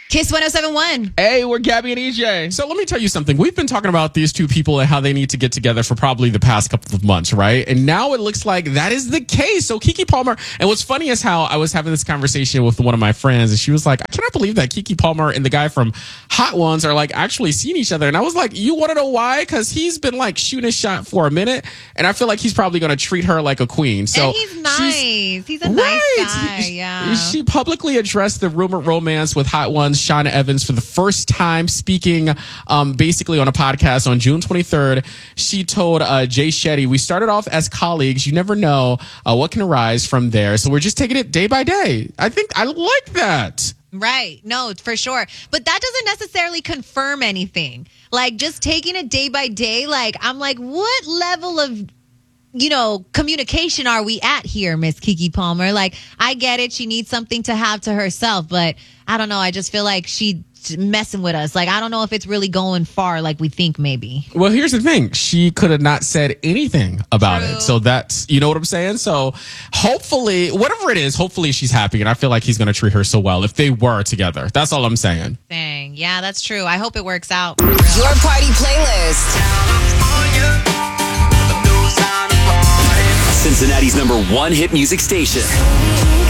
Kiss 107.1. Hey, we're Gabby and EJ. So let me tell you something. We've been talking about these two people and how they need to get together for probably the past couple of months, right? And now it looks like that is the case. So Keke Palmer, and what's funny is how I was having this conversation with one of my friends, and she was like, I cannot believe that Keke Palmer and the guy from Hot Ones are like actually seeing each other. And I was like, you want to know why? Because he's been like shooting a shot for a minute, and I feel like he's probably going to treat her like a queen. So and he's nice. He's a nice guy. Yeah. She publicly addressed the rumored romance with Hot Ones Shauna Evans for the first time, speaking basically on a podcast on June 23rd. She told Jay Shetty, we started off as colleagues. You never know what can arise from there. So we're just taking it day by day. I think I like that. Right. No, for sure. But that doesn't necessarily confirm anything. Like, just taking it day by day, like, I'm like, what level of communication are we at here, Miss Keke Palmer? Like, I get it. She needs something to have to herself, but I don't know. I just feel like she's messing with us. Like, I don't know if it's really going far like we think maybe. Well, here's the thing. She could have not said anything about it. So that's, you know what I'm saying? So hopefully, whatever it is, hopefully she's happy. And I feel like he's going to treat her so well if they were together. That's all I'm saying. Dang. Yeah, that's true. I hope it works out. Your party playlist. Cincinnati's #1 hit music station.